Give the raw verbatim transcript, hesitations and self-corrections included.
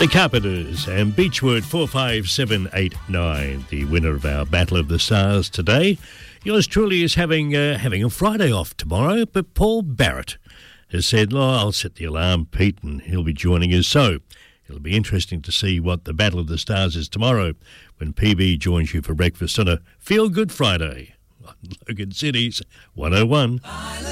The Carpenters and Beechwood four five seven eight nine, the winner of our Battle of the Stars today. Yours truly is having uh, having a Friday off tomorrow, but Paul Barrett has said, oh, I'll set the alarm, Pete, and he'll be joining us. So it'll be interesting to see what the Battle of the Stars is tomorrow when P B joins you for breakfast on a Feel Good Friday on Logan City's one oh one.